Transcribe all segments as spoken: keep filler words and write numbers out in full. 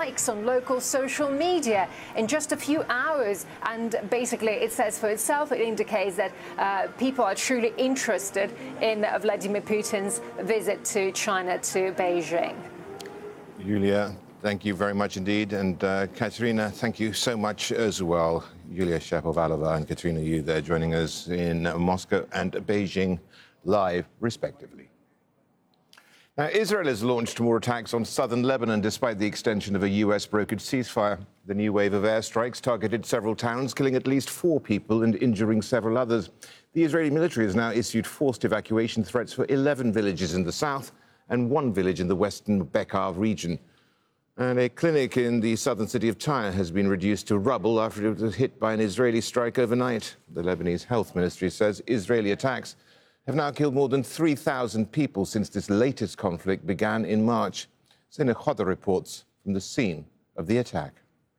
likes on local social media in just a few hours. And basically, it says for itself, it indicates that uh, people are truly interested in Vladimir Putin's visit to China, to Beijing. Julia, thank you very much indeed. And uh, Katerina, thank you so much as well. Julia Shapovalova and Katerina Yu there joining us in Moscow and Beijing live, respectively. Now, Israel has launched more attacks on southern Lebanon despite the extension of a U S-brokered ceasefire. The new wave of airstrikes targeted several towns, killing at least four people and injuring several others. The Israeli military has now issued forced evacuation threats for eleven villages in the south and one village in the western Bekaa region. And a clinic in the southern city of Tyre has been reduced to rubble after it was hit by an Israeli strike overnight. The Lebanese health ministry says Israeli attacks have now killed more than three thousand people since this latest conflict began in March. Zena Khoda reports from the scene of the attack.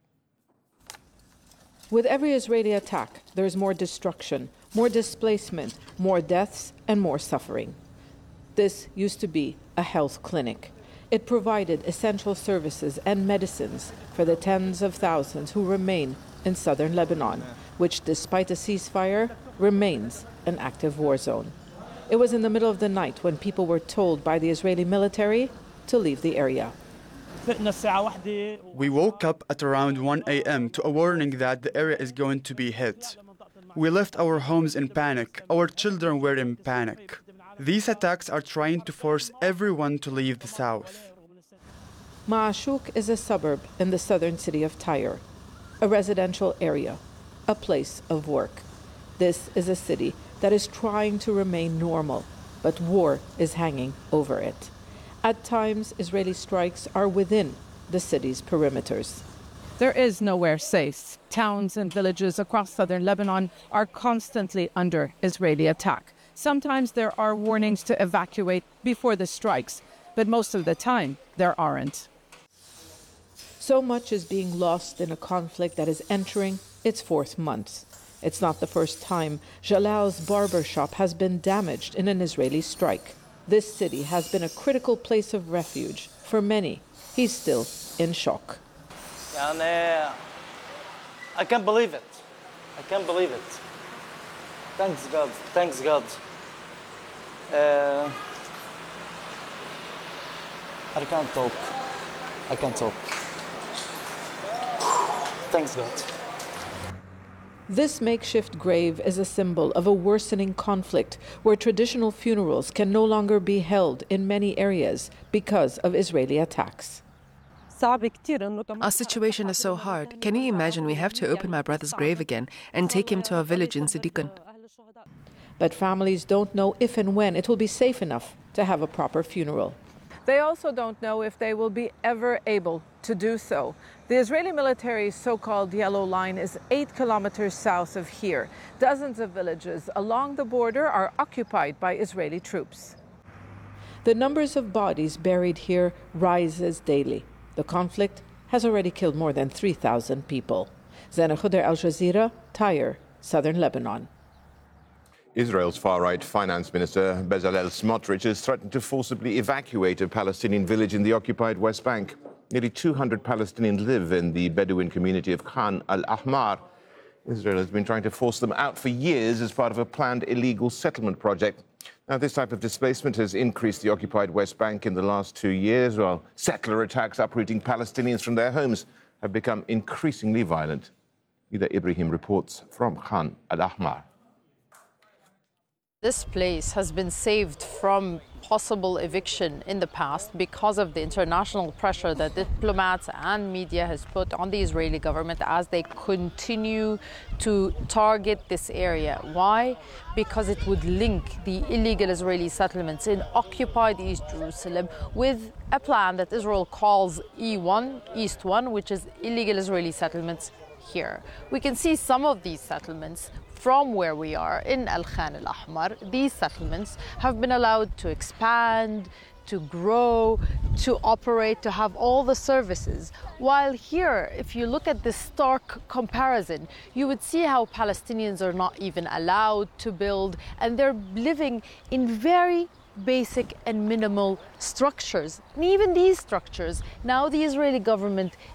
With every Israeli attack, there is more destruction, more displacement, more deaths, and more suffering. This used to be a health clinic. It provided essential services and medicines for the tens of thousands who remain in southern Lebanon, which, despite a ceasefire, remains an active war zone. It was in the middle of the night when people were told by the Israeli military to leave the area. We woke up at around one a m to a warning that the area is going to be hit. We left our homes in panic. Our children were in panic. These attacks are trying to force everyone to leave the south. Ma'ashuk is a suburb in the southern city of Tyre, a residential area, a place of work. This is a city that is trying to remain normal, but war is hanging over it. At times, Israeli strikes are within the city's perimeters. There is nowhere safe. Towns and villages across southern Lebanon are constantly under Israeli attack. Sometimes there are warnings to evacuate before the strikes, but most of the time there aren't. So much is being lost in a conflict that is entering its fourth month. It's not the first time Jalal's barber shop has been damaged in an Israeli strike. This city has been a critical place of refuge for many. He's still in shock. I can't believe it. I can't believe it. Thanks God. Thanks God. Uh, I can't talk. I can't talk. Thanks God. This makeshift grave is a symbol of a worsening conflict where traditional funerals can no longer be held in many areas because of Israeli attacks. Our situation is so hard. Can you imagine we have to open my brother's grave again and take him to our village in Siddiqan? But families don't know if and when it will be safe enough to have a proper funeral. They also don't know if they will be ever able to do so. The Israeli military's so-called yellow line is eight kilometers south of here. Dozens of villages along the border are occupied by Israeli troops. The numbers of bodies buried here rises daily. The conflict has already killed more than three thousand people. Zena Khoda, Al Jazeera, Tyre, southern Lebanon. Israel's far-right finance minister Bezalel Smotrich has threatened to forcibly evacuate a Palestinian village in the occupied West Bank. Nearly two hundred Palestinians live in the Bedouin community of Khan al-Ahmar. Israel has been trying to force them out for years as part of a planned illegal settlement project. Now, this type of displacement has increased the occupied West Bank in the last two years, while settler attacks uprooting Palestinians from their homes have become increasingly violent. Ida Ibrahim reports from Khan al-Ahmar. This place has been saved from possible eviction in the past because of the international pressure that diplomats and media has put on the Israeli government as they continue to target this area. Why? Because it would link the illegal Israeli settlements in occupied East Jerusalem with a plan that Israel calls E one, East one, which is illegal Israeli settlements here. We can see some of these settlements from where we are in Al Khan al-Ahmar. These settlements have been allowed to expand, to grow, to operate, to have all the services. While here, if you look at this stark comparison, you would see how Palestinians are not even allowed to build, and they're living in very basic and minimal structures. And even these structures, now the Israeli government